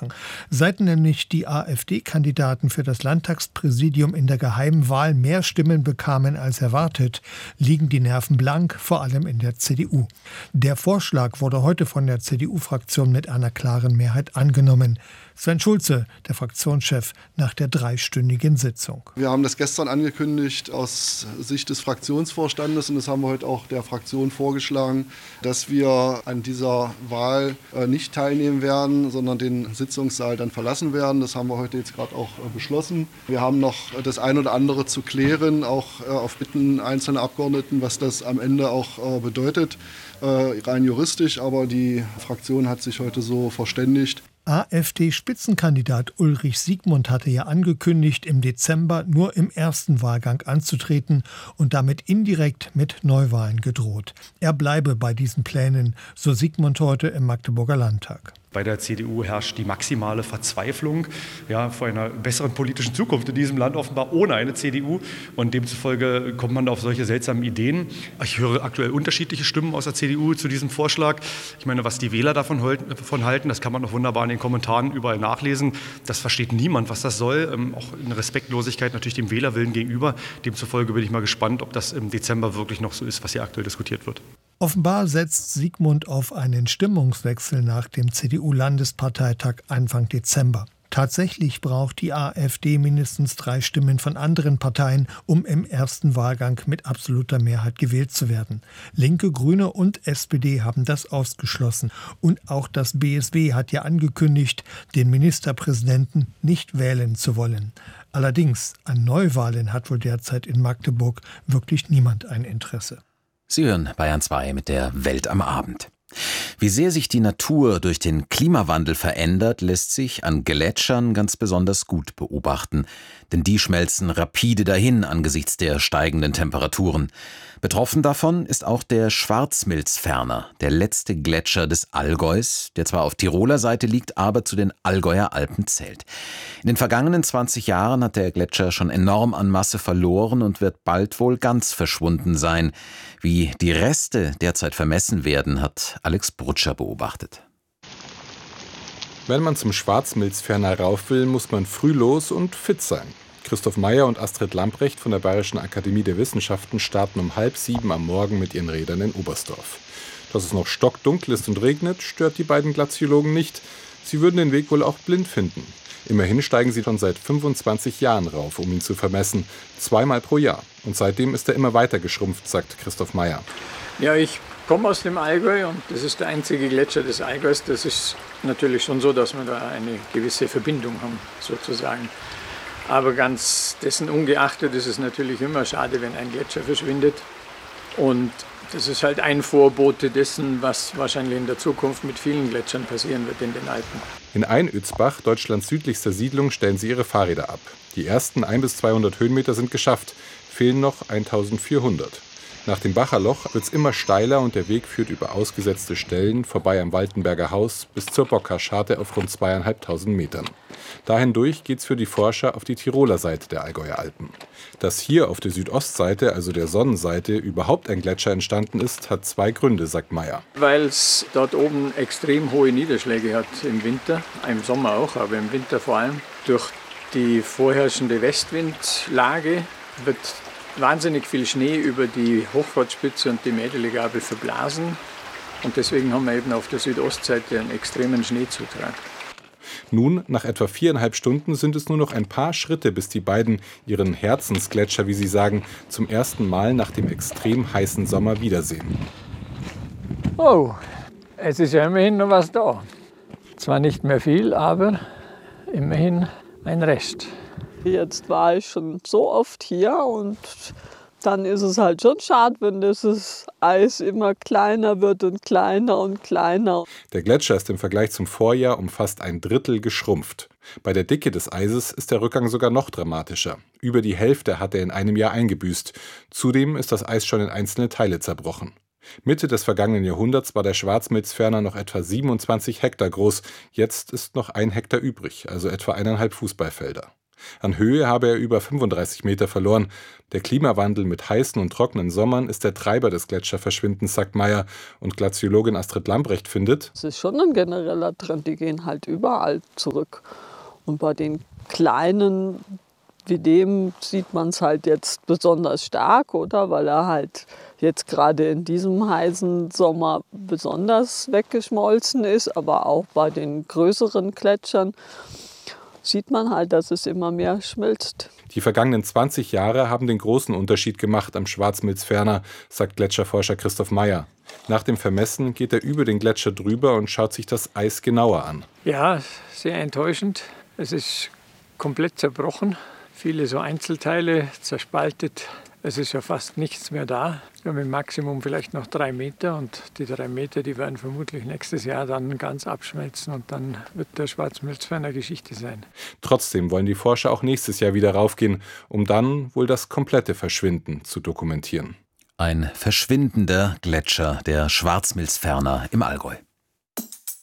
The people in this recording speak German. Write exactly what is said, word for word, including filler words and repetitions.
machen. Seit nämlich die AfD-Kandidaten für das Landtagspräsidium in der Geheimwahl mehr Stimmen bekamen als erwartet, liegen die Nerven blank, vor allem in der C D U. Der Vorschlag wurde heute von der C D U-Fraktion mit einer klaren Mehrheit angenommen. Sven Schulze, der Fraktionschef, nach der dreistündigen Sitzung. Wir haben das gestern angekündigt aus Sicht des Fraktionsvorstandes und das haben wir heute auch der Fraktion vorgeschlagen, dass wir an dieser Wahl nicht teilnehmen werden, sondern den Sitzungssaal dann verlassen werden. Das haben wir heute jetzt gerade auch beschlossen. Wir haben noch das ein oder andere zu klären, auch auf Bitten einzelner Abgeordneten, was das am Ende auch bedeutet, rein juristisch. Aber die Fraktion hat sich heute so verständigt. AfD-Spitzenkandidat Ulrich Siegmund hatte ja angekündigt, im Dezember nur im ersten Wahlgang anzutreten und damit indirekt mit Neuwahlen gedroht. Er bleibe bei diesen Plänen, so Siegmund heute im Magdeburger Landtag. Bei der C D U herrscht die maximale Verzweiflung, ja, vor einer besseren politischen Zukunft in diesem Land, offenbar ohne eine C D U. Und demzufolge kommt man auf solche seltsamen Ideen. Ich höre aktuell unterschiedliche Stimmen aus der C D U zu diesem Vorschlag. Ich meine, was die Wähler davon halten, das kann man auch wunderbar in den Kommentaren überall nachlesen. Das versteht niemand, was das soll. Ähm, auch eine Respektlosigkeit natürlich dem Wählerwillen gegenüber. Demzufolge bin ich mal gespannt, ob das im Dezember wirklich noch so ist, was hier aktuell diskutiert wird. Offenbar setzt Siegmund auf einen Stimmungswechsel nach dem C D U-Landesparteitag Anfang Dezember. Tatsächlich braucht die AfD mindestens drei Stimmen von anderen Parteien, um im ersten Wahlgang mit absoluter Mehrheit gewählt zu werden. Linke, Grüne und S P D haben das ausgeschlossen. Und auch das B S W hat ja angekündigt, den Ministerpräsidenten nicht wählen zu wollen. Allerdings an Neuwahlen hat wohl derzeit in Magdeburg wirklich niemand ein Interesse. Sie hören Bayern zwei mit der Welt am Abend. Wie sehr sich die Natur durch den Klimawandel verändert, lässt sich an Gletschern ganz besonders gut beobachten. Denn die schmelzen rapide dahin angesichts der steigenden Temperaturen. Betroffen davon ist auch der Schwarzmilzferner, der letzte Gletscher des Allgäus, der zwar auf Tiroler Seite liegt, aber zu den Allgäuer Alpen zählt. In den vergangenen zwanzig Jahren hat der Gletscher schon enorm an Masse verloren und wird bald wohl ganz verschwunden sein. Wie die Reste derzeit vermessen werden, hat Alex Brutscher beobachtet. Wenn man zum Schwarzmilzferner rauf will, muss man früh los und fit sein. Christoph Meyer und Astrid Lamprecht von der Bayerischen Akademie der Wissenschaften starten um halb sieben am Morgen mit ihren Rädern in Oberstdorf. Dass es noch stockdunkel ist und regnet, stört die beiden Glaziologen nicht. Sie würden den Weg wohl auch blind finden. Immerhin steigen sie schon seit fünfundzwanzig Jahren rauf, um ihn zu vermessen. Zweimal pro Jahr. Und seitdem ist er immer weiter geschrumpft, sagt Christoph Meyer. Ja, ich komme aus dem Allgäu und das ist der einzige Gletscher des Allgäus. Das ist natürlich schon so, dass wir da eine gewisse Verbindung haben, sozusagen. Aber ganz dessen ungeachtet ist es natürlich immer schade, wenn ein Gletscher verschwindet. Und das ist halt ein Vorbote dessen, was wahrscheinlich in der Zukunft mit vielen Gletschern passieren wird in den Alpen. In Einödsbach, Deutschlands südlichster Siedlung, stellen sie ihre Fahrräder ab. Die ersten hundert bis zweihundert Höhenmeter sind geschafft, fehlen noch eintausendvierhundert. Nach dem Bacherloch wird es immer steiler und der Weg führt über ausgesetzte Stellen, vorbei am Waltenberger Haus bis zur Bockhascharte auf rund zweieinhalbtausend Metern. Dahindurch geht's für die Forscher auf die Tiroler Seite der Allgäuer Alpen. Dass hier auf der Südostseite, also der Sonnenseite, überhaupt ein Gletscher entstanden ist, hat zwei Gründe, sagt Meyer. Weil es dort oben extrem hohe Niederschläge hat im Winter, im Sommer auch, aber im Winter vor allem. Durch die vorherrschende Westwindlage wird wahnsinnig viel Schnee über die Hochfortspitze und die Mädelegabel verblasen. Und deswegen haben wir eben auf der Südostseite einen extremen Schneezutrag. Nun, nach etwa viereinhalb Stunden, sind es nur noch ein paar Schritte, bis die beiden ihren Herzensgletscher, wie sie sagen, zum ersten Mal nach dem extrem heißen Sommer wiedersehen. Oh, es ist ja immerhin noch was da. Zwar nicht mehr viel, aber immerhin ein Rest. Jetzt war ich schon so oft hier und dann ist es halt schon schade, wenn das Eis immer kleiner wird und kleiner und kleiner. Der Gletscher ist im Vergleich zum Vorjahr um fast ein Drittel geschrumpft. Bei der Dicke des Eises ist der Rückgang sogar noch dramatischer. Über die Hälfte hat er in einem Jahr eingebüßt. Zudem ist das Eis schon in einzelne Teile zerbrochen. Mitte des vergangenen Jahrhunderts war der Schwarzmilzferner noch etwa siebenundzwanzig Hektar groß. Jetzt ist noch ein Hektar übrig, also etwa eineinhalb Fußballfelder. An Höhe habe er über fünfunddreißig Meter verloren. Der Klimawandel mit heißen und trockenen Sommern ist der Treiber des Gletscherverschwindens, sagt Meyer. Und Glaziologin Astrid Lambrecht findet: Es ist schon ein genereller Trend, die gehen halt überall zurück. Und bei den kleinen wie dem sieht man es halt jetzt besonders stark, oder? Weil er halt jetzt gerade in diesem heißen Sommer besonders weggeschmolzen ist. Aber auch bei den größeren Gletschern sieht man halt, dass es immer mehr schmilzt. Die vergangenen zwanzig Jahre haben den großen Unterschied gemacht am Schwarzmilzferner, sagt Gletscherforscher Christoph Meyer. Nach dem Vermessen geht er über den Gletscher drüber und schaut sich das Eis genauer an. Ja, sehr enttäuschend. Es ist komplett zerbrochen. Viele so Einzelteile zerspaltet. Es ist ja fast nichts mehr da. Wir haben im Maximum vielleicht noch drei Meter und die drei Meter, die werden vermutlich nächstes Jahr dann ganz abschmelzen und dann wird der Schwarzmilzferner Geschichte sein. Trotzdem wollen die Forscher auch nächstes Jahr wieder raufgehen, um dann wohl das komplette Verschwinden zu dokumentieren. Ein verschwindender Gletscher, der Schwarzmilzferner im Allgäu.